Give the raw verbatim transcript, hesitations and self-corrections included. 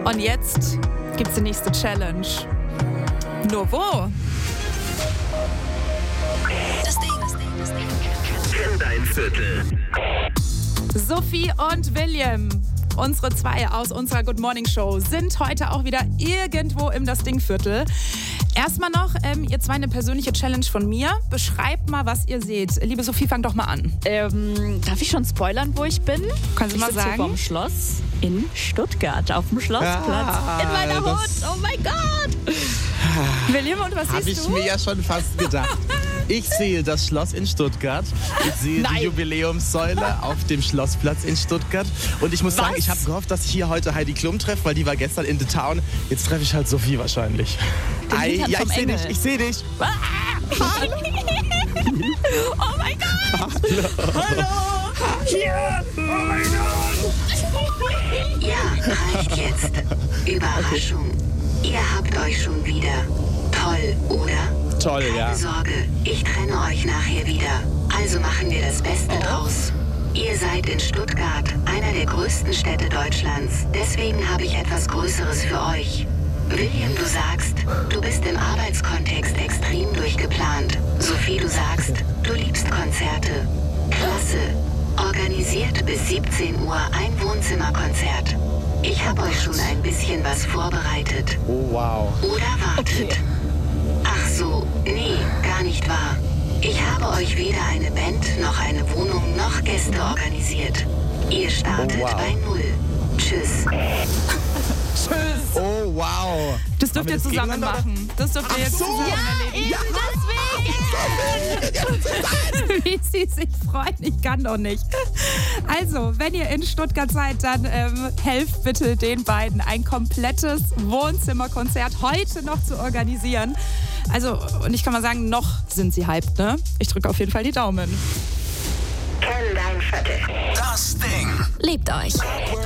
Und jetzt gibt's die nächste Challenge. Nur wo? Das Ding, das Ding, das Ding. Kenn dein Viertel. Sophie und William, unsere zwei aus unserer Good Morning Show, sind heute auch wieder irgendwo im Das Ding-Viertel. Erstmal noch, ähm, ihr zwei, eine persönliche Challenge von mir. Beschreibt mal, was ihr seht. Liebe Sophie, fang doch mal an. Ähm, darf ich schon spoilern, wo ich bin? Kannst du ich mal sitze sagen? hier vorm Schloss in Stuttgart, auf dem Schlossplatz. Ah, in meiner das- Hut. Oh mein Gott. William, und was Habe siehst ich du? mir ja schon fast gedacht. Ich sehe das Schloss in Stuttgart. Ich sehe Nein. die Jubiläumssäule auf dem Schlossplatz in Stuttgart. Und ich muss sagen, Was? ich habe gehofft, dass ich hier heute Heidi Klum treffe, weil die war gestern in The Town. Jetzt treffe ich halt Sophie wahrscheinlich. Den Ei, Hintern ja, vom ich sehe Engel. dich, ich sehe dich. Oh mein Gott. Ja, reicht jetzt. Überraschung. Ihr habt euch schon wieder. Toll, oder? Toll, Keine ja. Sorge, ich trenne euch nachher wieder. Also machen wir das Beste draus. Ihr seid in Stuttgart, einer der größten Städte Deutschlands. Deswegen habe ich etwas Größeres für euch. William, du sagst, du bist im Arbeitskontext extrem durchgeplant. Sophie, du sagst, du liebst Konzerte. Klasse. Organisiert bis siebzehn Uhr ein Wohnzimmerkonzert. Ich habe euch schon ein bisschen was vorbereitet. Oh, wow. Oder wartet. Ach so, nee, gar nicht wahr. Ich habe euch weder eine Band noch eine Wohnung noch Gäste organisiert. Ihr startet Oh, wow. bei Null. Tschüss. Oh, wow. Das dürft Haben wir ihr das zusammen gegeneinander? machen. Das dürft ihr jetzt so. zusammen erledigen. Deswegen. Wie sie sich freuen, ich kann doch nicht. Also, wenn ihr in Stuttgart seid, dann ähm, helft bitte den beiden, ein komplettes Wohnzimmerkonzert heute noch zu organisieren. Also, und ich kann mal sagen, noch sind sie hyped, ne? Ich drücke auf jeden Fall die Daumen. Kenn dein Viertel. Das Ding. Liebt euch.